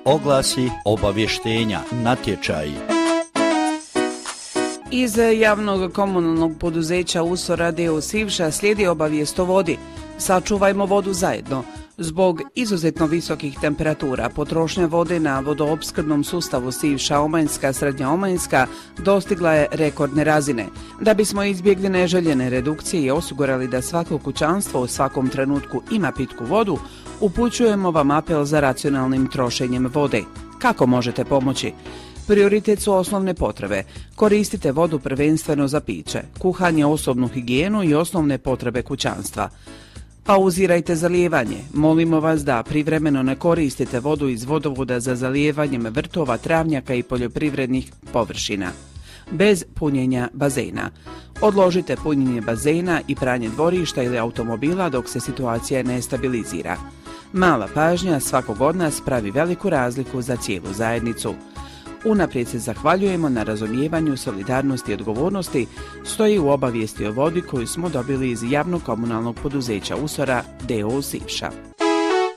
Oglasi, obavještenja, natječaji. Iz javnog komunalnog poduzeća Usora d.o. Sivša slijedi obavijest o vodi. Sačuvajmo vodu zajedno. Zbog izuzetno visokih temperatura, potrošnja vode na vodoopskrbnom sustavu Sivša-Omanjska, Srednja-Omanjska dostigla je rekordne razine. Da bismo izbjegli neželjene redukcije i osigurali da svako kućanstvo u svakom trenutku ima pitku vodu, upućujemo vam apel za racionalnim trošenjem vode. Kako možete pomoći? Prioritet su osnovne potrebe. Koristite vodu prvenstveno za piće, kuhanje, osobnu higijenu i osnovne potrebe kućanstva. Pauzirajte zalijevanje. Molimo vas da privremeno ne koristite vodu iz vodovoda za zalijevanjem vrtova, travnjaka i poljoprivrednih površina. Bez punjenja bazena. Odložite punjenje bazena i pranje dvorišta ili automobila dok se situacija ne stabilizira. Mala pažnja svakog od nas pravi veliku razliku za cijelu zajednicu. Unaprijed se zahvaljujemo na razumijevanju, solidarnosti i odgovornosti, stoji u obavijesti o vodi koju smo dobili iz javnog komunalnog poduzeća Usora d.o. Sivša.